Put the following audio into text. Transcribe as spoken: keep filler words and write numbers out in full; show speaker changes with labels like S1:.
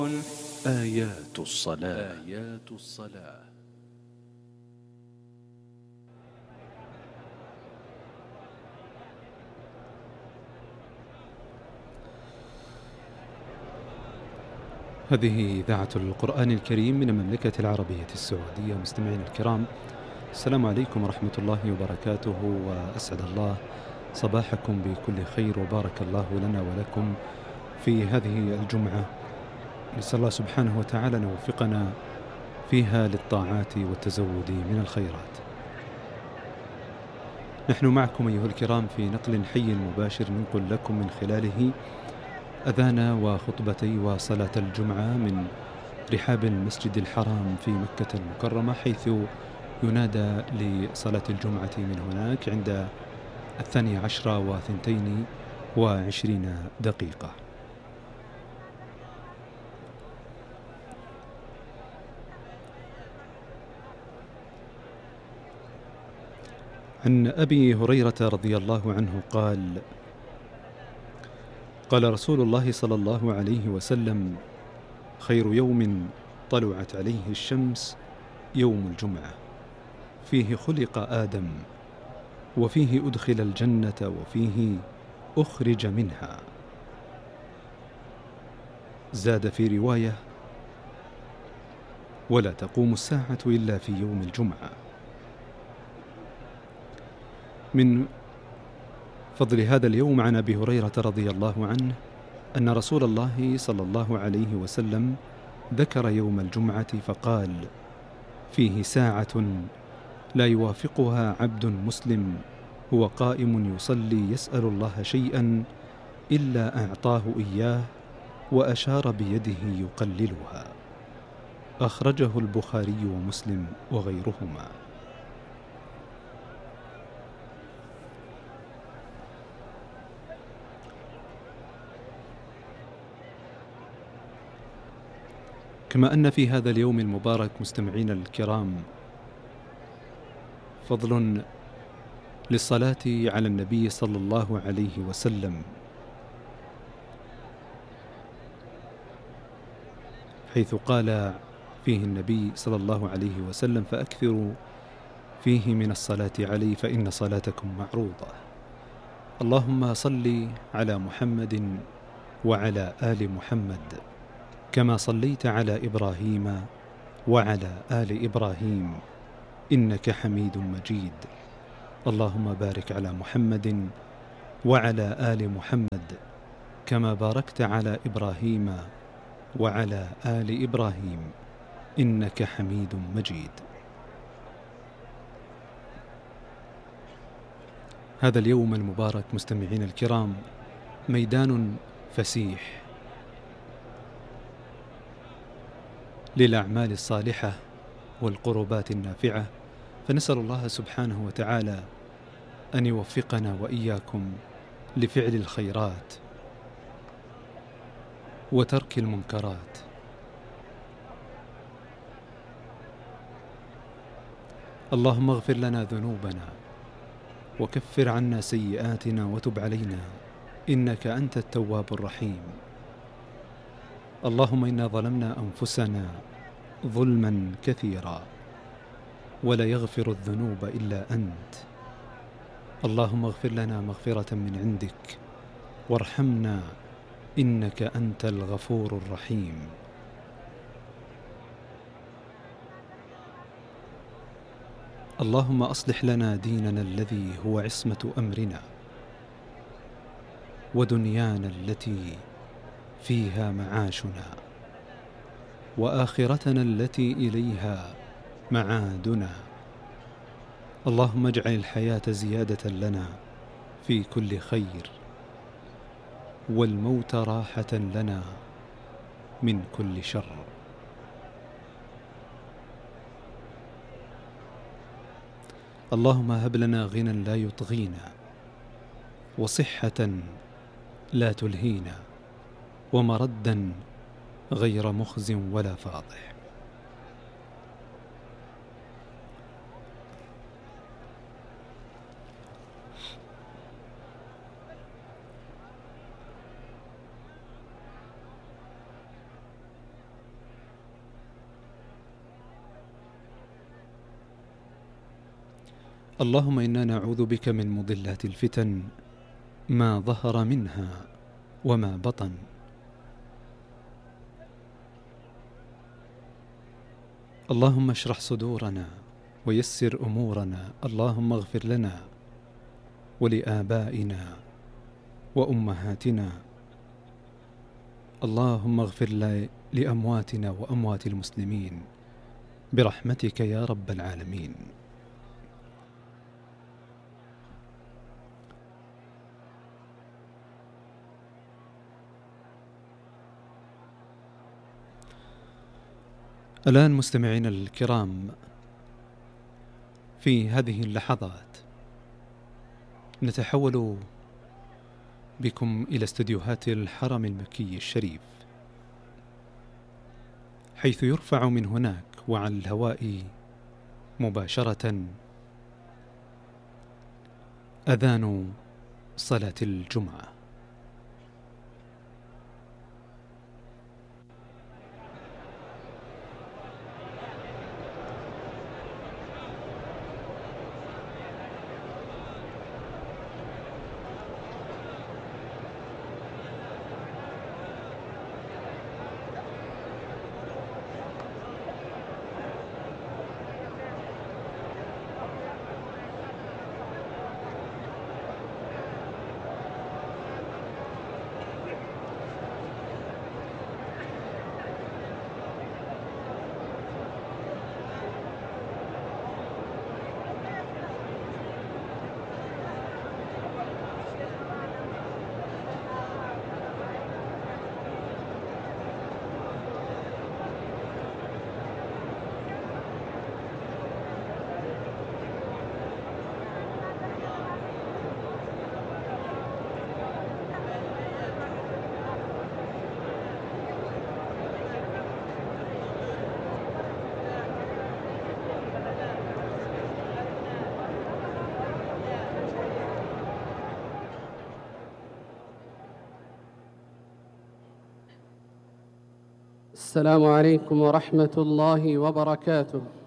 S1: آيات الصلاة آيات الصلاة
S2: هذه إذاعة القرآن الكريم من المملكة العربية السعودية. مستمعين الكرام، السلام عليكم ورحمة الله وبركاته، وأسعد الله صباحكم بكل خير، وبارك الله لنا ولكم في هذه الجمعة. نسأل الله سبحانه وتعالى أن يوفقنا فيها للطاعات والتزود من الخيرات. نحن معكم أيها الكرام في نقل حي مباشر ننقل لكم من خلاله أذان وخطبتي وصلاة الجمعة من رحاب المسجد الحرام في مكة المكرمة، حيث ينادى لصلاة الجمعة من هناك عند الثانية عشرة وثنتين وعشرين دقيقة. عن أبي هريرة رضي الله عنه قال: قال رسول الله صلى الله عليه وسلم: خير يوم طلعت عليه الشمس يوم الجمعة، فيه خلق آدم، وفيه أدخل الجنة، وفيه أخرج منها. زاد في رواية: ولا تقوم الساعة إلا في يوم الجمعة. من فضل هذا اليوم عن أبي هريرة رضي الله عنه أن رسول الله صلى الله عليه وسلم ذكر يوم الجمعة فقال: فيه ساعة لا يوافقها عبد مسلم هو قائم يصلي يسأل الله شيئا إلا أعطاه إياه، وأشار بيده يقللها. أخرجه البخاري ومسلم وغيرهما. كما أن في هذا اليوم المبارك مستمعين الكرام فضل للصلاة على النبي صلى الله عليه وسلم، حيث قال فيه النبي صلى الله عليه وسلم: فأكثروا فيه من الصلاة عليه فإن صلاتكم معروضة. اللهم صل على محمد وعلى آل محمد كما صليت على إبراهيم وعلى آل إبراهيم إنك حميد مجيد. اللهم بارك على محمد وعلى آل محمد كما باركت على إبراهيم وعلى آل إبراهيم إنك حميد مجيد. هذا اليوم المبارك مستمعين الكرام ميدان فسيح للأعمال الصالحة والقربات النافعة، فنسأل الله سبحانه وتعالى أن يوفقنا وإياكم لفعل الخيرات وترك المنكرات. اللهم اغفر لنا ذنوبنا وكفر عنا سيئاتنا وتب علينا إنك أنت التواب الرحيم. اللهم إنا ظلمنا أنفسنا ظلما كثيرا ولا يغفر الذنوب إلا أنت. اللهم اغفر لنا مغفرة من عندك وارحمنا إنك أنت الغفور الرحيم. اللهم أصلح لنا ديننا الذي هو عصمة أمرنا، ودنيانا التي فيها معاشنا، وآخرتنا التي إليها معادنا. اللهم اجعل الحياة زيادة لنا في كل خير، والموت راحة لنا من كل شر. اللهم هب لنا غنى لا يطغينا، وصحة لا تلهينا، ومردا غير مخز ولا فاضح. اللهم إنا نعوذ بك من مضلات الفتن ما ظهر منها وما بطن. اللهم اشرح صدورنا ويسر أمورنا. اللهم اغفر لنا ولآبائنا وأمهاتنا. اللهم اغفر لأمواتنا وأموات المسلمين برحمتك يا رب العالمين. الآن مستمعين الكرام، في هذه اللحظات نتحول بكم إلى استديوهات الحرم المكي الشريف، حيث يرفع من هناك وعلى الهواء مباشرة أذان صلاة الجمعة.
S3: السلام عليكم ورحمة الله وبركاته.